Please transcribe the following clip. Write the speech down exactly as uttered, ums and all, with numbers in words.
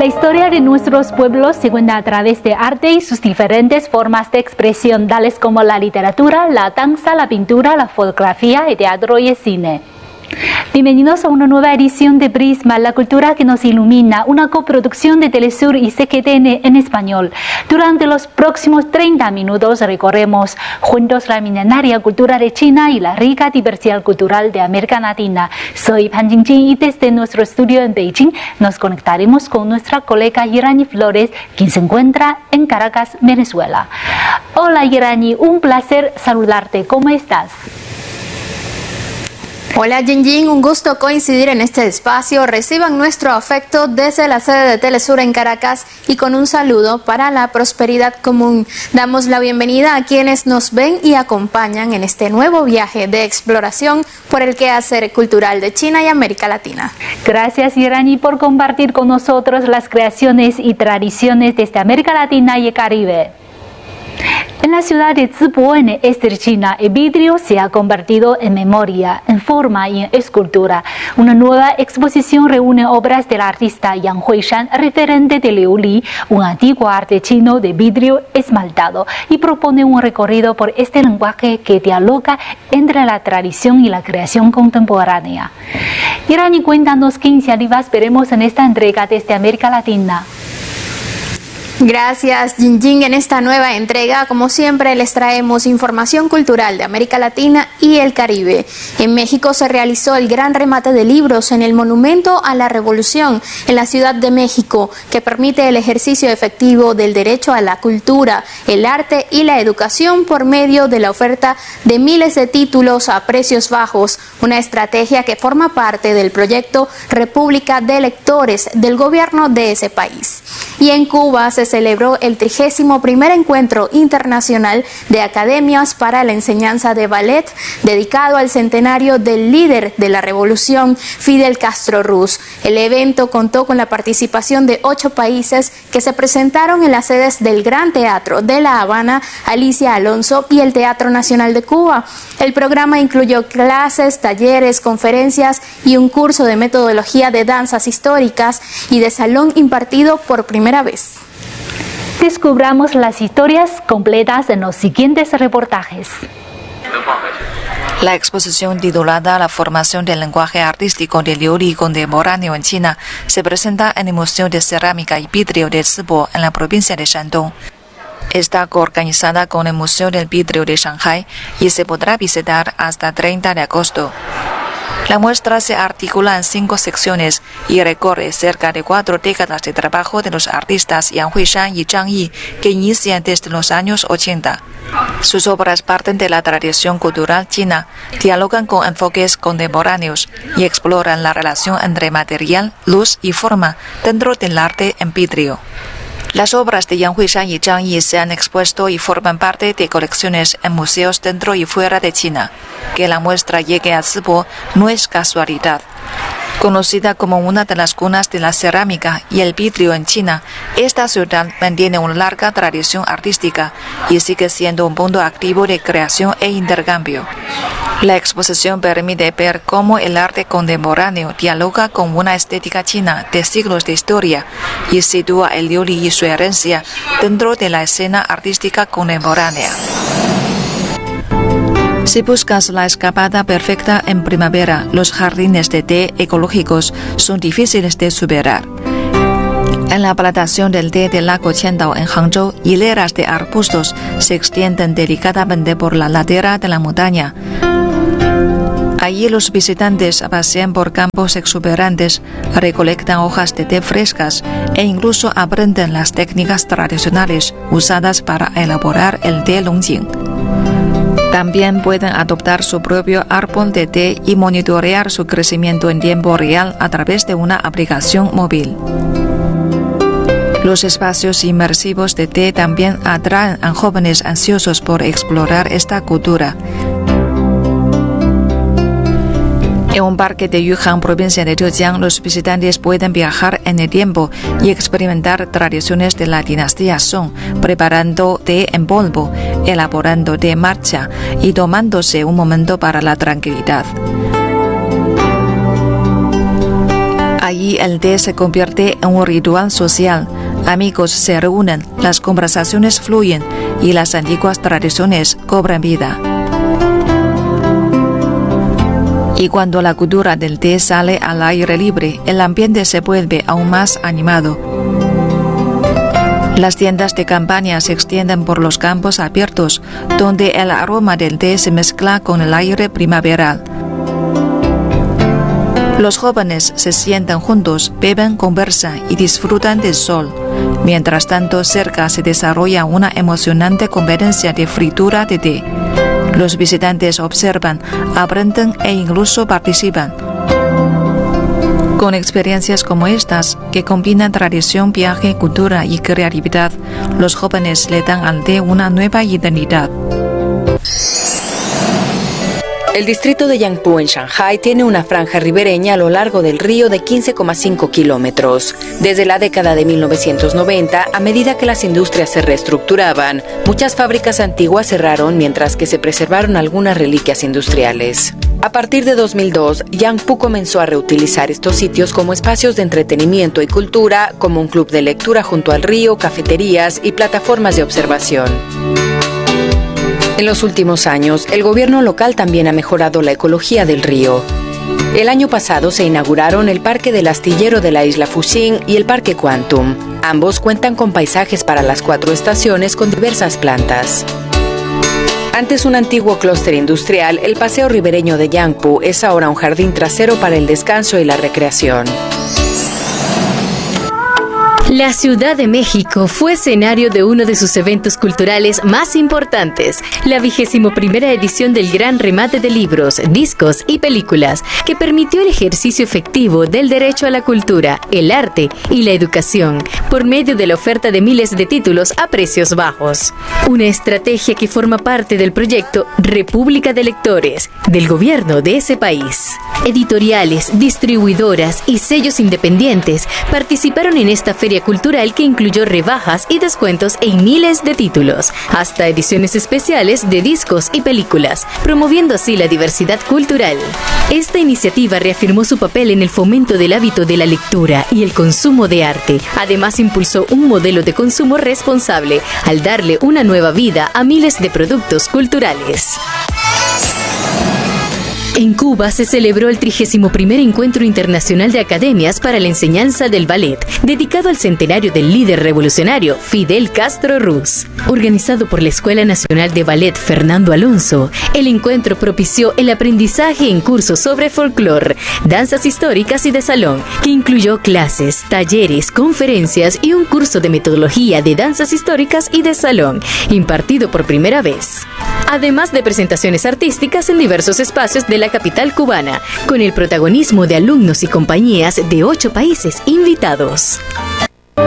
La historia de nuestros pueblos se cuenta a través de arte y sus diferentes formas de expresión, tales como la literatura, la danza, la pintura, la fotografía, el teatro y el cine. Bienvenidos a una nueva edición de Prisma, la cultura que nos ilumina, una coproducción de Telesur y C G T N en español. Durante los próximos treinta minutos recorremos juntos la milenaria cultura de China y la rica diversidad cultural de América Latina. Soy Pan Jingjing y desde nuestro estudio en Beijing nos conectaremos con nuestra colega Irani Flores, quien se encuentra en Caracas, Venezuela. Hola Irani, un placer saludarte. ¿Cómo estás? Hola Jingjing, un gusto coincidir en este espacio. Reciban nuestro afecto desde la sede de Telesur en Caracas y con un saludo para la prosperidad común. Damos la bienvenida a quienes nos ven y acompañan en este nuevo viaje de exploración por el quehacer cultural de China y América Latina. Gracias Irani por compartir con nosotros las creaciones y tradiciones desde América Latina y el Caribe. En la ciudad de Zibo, en el este de China, el vidrio se ha convertido en memoria, en forma y en escultura. Una nueva exposición reúne obras del artista Yang Huishan, referente de Liu Li, un antiguo arte chino de vidrio esmaltado, y propone un recorrido por este lenguaje que dialoga entre la tradición y la creación contemporánea. Irani, cuéntanos qué iniciativas veremos en esta entrega desde América Latina. Gracias Jingjing. En esta nueva entrega, como siempre, les traemos información cultural de América Latina y el Caribe. En México se realizó el gran remate de libros en el Monumento a la Revolución en la Ciudad de México, que permite el ejercicio efectivo del derecho a la cultura, el arte y la educación por medio de la oferta de miles de títulos a precios bajos, una estrategia que forma parte del proyecto República de Lectores del gobierno de ese país. Y en Cuba se celebró el trigésimo primer encuentro internacional de academias para la enseñanza de ballet, dedicado al centenario del líder de la revolución, Fidel Castro Ruz. El evento contó con la participación de ocho países que se presentaron en las sedes del Gran Teatro de La Habana, Alicia Alonso, y el Teatro Nacional de Cuba. El programa incluyó clases, talleres, conferencias y un curso de metodología de danzas históricas y de salón impartido por primera vez. Descubramos las historias completas en los siguientes reportajes. La exposición titulada La formación del lenguaje artístico de Liu Li contemporáneo en China se presenta en el Museo de Cerámica y Vidrio de Zibo, en la provincia de Shandong. Está coorganizada con el Museo del Vidrio de Shanghai y se podrá visitar hasta treinta de agosto. La muestra se articula en cinco secciones y recorre cerca de cuatro décadas de trabajo de los artistas Yang Huishan y Zhang Yi, que inician desde los años ochenta. Sus obras parten de la tradición cultural china, dialogan con enfoques contemporáneos y exploran la relación entre material, luz y forma dentro del arte en vidrio. Las obras de Yang Huishan y Zhang Yi se han expuesto y forman parte de colecciones en museos dentro y fuera de China. Que la muestra llegue a Zibo no es casualidad. Conocida como una de las cunas de la cerámica y el vidrio en China, esta ciudad mantiene una larga tradición artística y sigue siendo un punto activo de creación e intercambio. La exposición permite ver cómo el arte contemporáneo dialoga con una estética china de siglos de historia y sitúa el Liu Li y su herencia dentro de la escena artística contemporánea. Si buscas la escapada perfecta en primavera, los jardines de té ecológicos son difíciles de superar. En la plantación del té del lago Qiandao en Hangzhou, hileras de arbustos se extienden delicadamente por la ladera de la montaña. Allí los visitantes pasean por campos exuberantes, recolectan hojas de té frescas e incluso aprenden las técnicas tradicionales usadas para elaborar el té Longjing. También pueden adoptar su propio árbol de té y monitorear su crecimiento en tiempo real a través de una aplicación móvil. Los espacios inmersivos de té también atraen a jóvenes ansiosos por explorar esta cultura. En un parque de Yuhan, provincia de Zhejiang, los visitantes pueden viajar en el tiempo y experimentar tradiciones de la dinastía Song, preparando té en polvo, elaborando té matcha y tomándose un momento para la tranquilidad. Allí Allí el té se convierte en un ritual social. Amigos se reúnen, las conversaciones fluyen y las antiguas tradiciones cobran vida. Y cuando la cultura del té sale al aire libre, el ambiente se vuelve aún más animado. Las tiendas de campaña se extienden por los campos abiertos, donde el aroma del té se mezcla con el aire primaveral. Los jóvenes se sientan juntos, beben, conversan y disfrutan del sol. Mientras tanto, cerca se desarrolla una emocionante competencia de fritura de té. Los visitantes observan, aprenden e incluso participan. Con experiencias como estas, que combinan tradición, viaje, cultura y creatividad, los jóvenes le dan al té una nueva identidad. El distrito de Yangpu en Shanghái tiene una franja ribereña a lo largo del río de quince coma cinco kilómetros. Desde la década de mil novecientos noventa, a medida que las industrias se reestructuraban, muchas fábricas antiguas cerraron mientras que se preservaron algunas reliquias industriales. A partir de dos mil dos, Yangpu comenzó a reutilizar estos sitios como espacios de entretenimiento y cultura, como un club de lectura junto al río, cafeterías y plataformas de observación. En los últimos años, el gobierno local también ha mejorado la ecología del río. El año pasado se inauguraron el Parque del Astillero de la isla Fuxing y el Parque Quantum. Ambos cuentan con paisajes para las cuatro estaciones con diversas plantas. Antes un antiguo clúster industrial, el paseo ribereño de Yangpu es ahora un jardín trasero para el descanso y la recreación. La Ciudad de México fue escenario de uno de sus eventos culturales más importantes, la vigésimo primera edición del Gran Remate de Libros, Discos y Películas, que permitió el ejercicio efectivo del derecho a la cultura, el arte y la educación, por medio de la oferta de miles de títulos a precios bajos. Una estrategia que forma parte del proyecto República de Lectores, del gobierno de ese país. Editoriales, distribuidoras y sellos independientes participaron en esta feria cultural que incluyó rebajas y descuentos en miles de títulos, hasta ediciones especiales de discos y películas, promoviendo así la diversidad cultural. Esta iniciativa reafirmó su papel en el fomento del hábito de la lectura y el consumo de arte. Además, impulsó un modelo de consumo responsable al darle una nueva vida a miles de productos culturales. En Cuba se celebró el trigésimo primer Encuentro Internacional de Academias para la Enseñanza del Ballet, dedicado al centenario del líder revolucionario Fidel Castro Ruz. Organizado por la Escuela Nacional de Ballet Fernando Alonso, el encuentro propició el aprendizaje en cursos sobre folclore, danzas históricas y de salón, que incluyó clases, talleres, conferencias y un curso de metodología de danzas históricas y de salón, impartido por primera vez. Además de presentaciones artísticas en diversos espacios de la capital cubana, con el protagonismo de alumnos y compañías de ocho países invitados.